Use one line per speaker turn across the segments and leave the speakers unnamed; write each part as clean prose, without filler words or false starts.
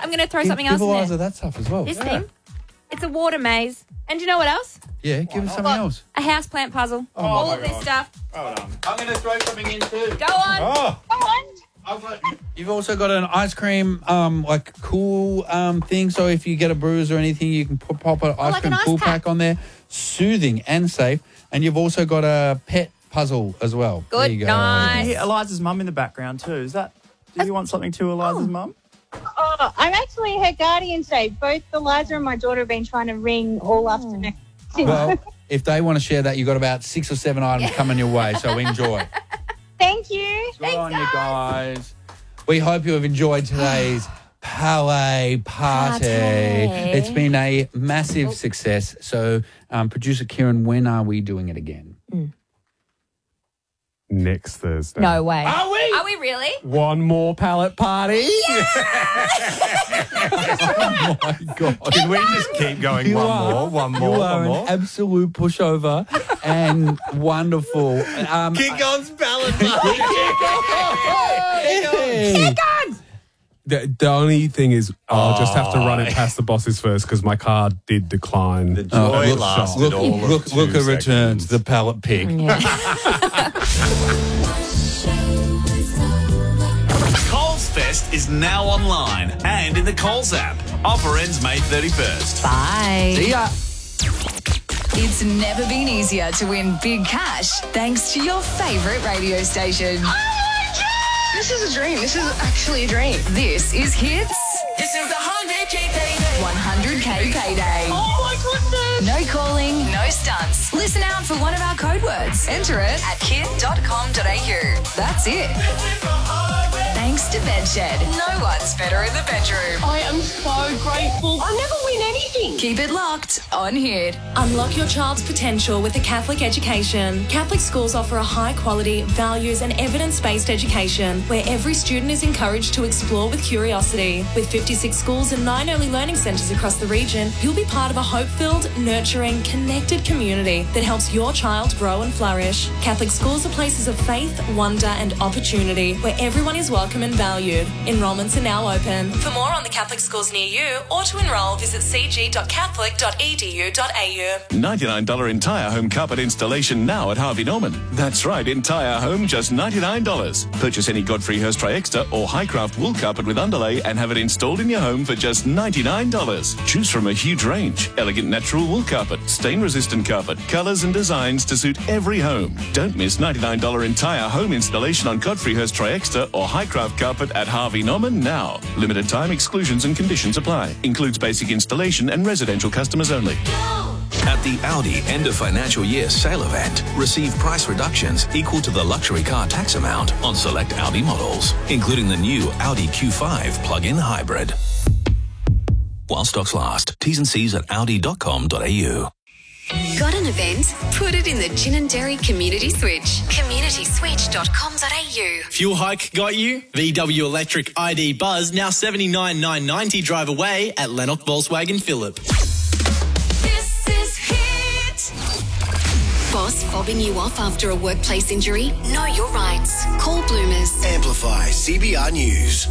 going to throw something else
Give
in
Eliza
there.
that stuff as well.
This thing, it's a water maze. And do you know what else?
Yeah, give us something else.
A houseplant puzzle.
Oh,
All
my
of this
God.
stuff.
Hold on. I'm going to throw something in too.
Go on.
Oh.
Go on.
You've also got an ice cream, cool thing. So if you get a bruise or anything, you can pop an ice cream cool pack on there. Soothing and safe. And you've also got a pet puzzle as well.
Good,
there you go.
nice.
You hear Eliza's mum in the background too. Is that? Do you want something to Eliza's mum?
Oh, I'm actually her guardian today. Both Eliza and my daughter have been trying to ring all afternoon.
Well, if they want to share that, you've got about 6 or 7 items coming your way. So enjoy.
Thank you.
Good on you guys. We hope you have enjoyed today's Palais Party. It's been a massive success. So, producer Kieran, when are we doing it again?
Next Thursday.
No way.
Are we?
Are we really?
One more pallet party.
Oh my God.
Can we just keep going? One more.
You are an absolute pushover and wonderful.
Kick on's pallet party.
Hey.
The only thing is, I'll just have to run it past the bosses first because my card did decline. The
joy lasted all of 2 seconds. Returns the pallet pig.
Coles Fest is now online and in the Coles app. Offer ends May 31st.
Bye.
See ya.
It's never been easier to win big cash thanks to your favourite radio station.
This is a dream. This is actually a dream.
This is Hits.
This is the 100K payday.
100K payday.
Oh my goodness.
No calling, no stunts. Listen out for one of our code words. Enter it at kid.com.au. That's it. Thanks to Bedshed. No one's better in the bedroom.
I am so grateful. I never win anything.
Keep it locked on Hit.
Unlock your child's potential with a Catholic education. Catholic schools offer a high-quality, values and evidence-based education where every student is encouraged to explore with curiosity. With 56 schools and 9 early learning centres across the region, you'll be part of a hope-filled, nurturing, connected community that helps your child grow and flourish. Catholic schools are places of faith, wonder and opportunity where everyone is welcome and valued. Enrolments are now open. For more on the Catholic schools near you or to enrol, visit cg.catholic.edu.au.
$99 entire home carpet installation now at Harvey Norman. That's right, entire home, just $99. Purchase any Godfrey Hirst Tri-Extra or Highcraft wool carpet with underlay and have it installed in your home for just $99. Choose from a huge range. Elegant natural wool carpet, stain-resistant carpet, colours and designs to suit every home. Don't miss $99 entire home installation on Godfrey Hirst Tri-Extra or Highcraft carpet at Harvey Norman now. Limited time exclusions and conditions apply. Includes basic installation and residential customers only.
At the Audi end of financial year sale event, receive price reductions equal to the luxury car tax amount on select Audi models, including the new Audi Q5 plug-in hybrid. While stocks last. T's and C's at audi.com.au.
Got an event? Put it in the Gin and Dairy Community Switch. communityswitch.com.au.
Fuel hike got you? VW Electric ID Buzz now $79,990 drive away at Lennox Volkswagen Phillip.
This is Hit. Boss fobbing you off after a workplace injury? Know your rights. Call Bloomers.
Amplify CBR News.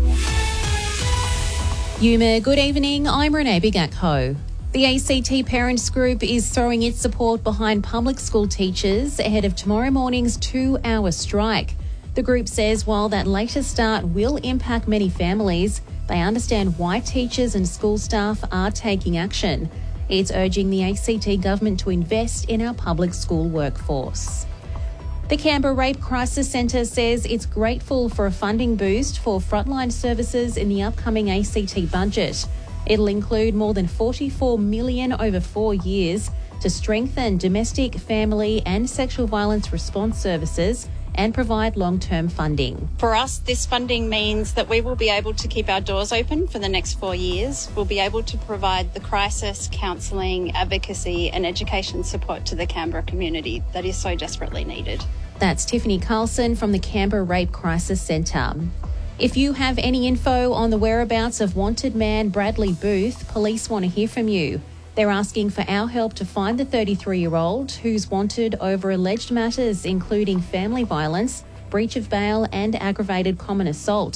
Yuma, good evening. I'm Renee Bigakho. The ACT Parents Group is throwing its support behind public school teachers ahead of tomorrow morning's 2-hour strike. The group says while that later start will impact many families, they understand why teachers and school staff are taking action. It's urging the ACT government to invest in our public school workforce. The Canberra Rape Crisis Centre says it's grateful for a funding boost for frontline services in the upcoming ACT budget. It'll include more than $44 million over 4 years to strengthen domestic, family and sexual violence response services and provide long-term funding.
For us, this funding means that we will be able to keep our doors open for the next 4 years. We'll be able to provide the crisis, counselling, advocacy and education support to the Canberra community that is so desperately needed.
That's Tiffany Carlson from the Canberra Rape Crisis Centre. If you have any info on the whereabouts of wanted man Bradley Booth, police want to hear from you. They're asking for our help to find the 33-year-old who's wanted over alleged matters including family violence, breach of bail and aggravated common assault.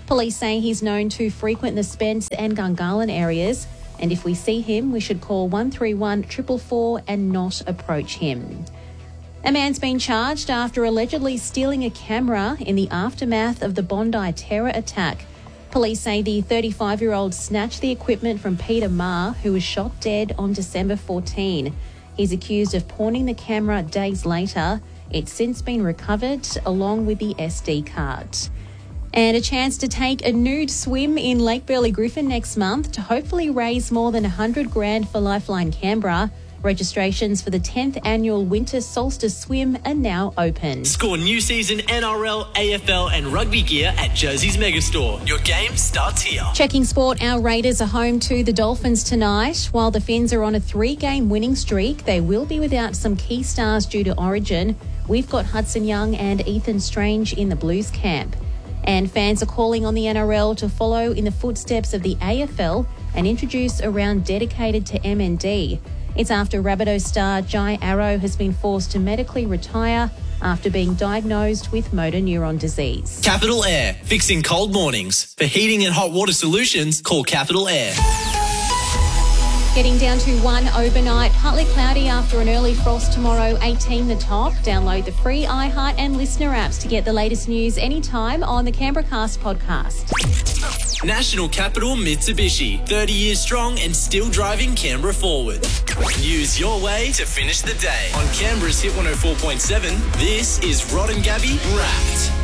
Police say he's known to frequent the Spence and Gungahlin areas, and if we see him, we should call 131 444 and not approach him. A man's been charged after allegedly stealing a camera in the aftermath of the Bondi terror attack. Police say the 35-year-old snatched the equipment from Peter Marr, who was shot dead on December 14. He's accused of pawning the camera days later. It's since been recovered, along with the SD card. And a chance to take a nude swim in Lake Burley Griffin next month to hopefully raise more than $100,000 for Lifeline Canberra. Registrations for the 10th annual Winter Solstice Swim are now open.
Score new season NRL, AFL and rugby gear at Jersey's Megastore. Your game starts here.
Checking sport, our Raiders are home to the Dolphins tonight. While the Finns are on a 3-game winning streak, they will be without some key stars due to Origin. We've got Hudson Young and Ethan Strange in the Blues camp. And fans are calling on the NRL to follow in the footsteps of the AFL and introduce a round dedicated to MND. It's after Rabbitohs star Jai Arrow has been forced to medically retire after being diagnosed with motor neuron disease.
Capital Air, fixing cold mornings. For heating and hot water solutions, call Capital Air.
Getting down to 1 overnight, partly cloudy after an early frost tomorrow, 18 the top. Download the free iHeart and Listener apps to get the latest news anytime on the Canberra Cast podcast.
National Capital Mitsubishi, 30 years strong and still driving Canberra forward. Use your way to finish the day. On Canberra's Hit 104.7, this is Rod and Gabby Wrapped.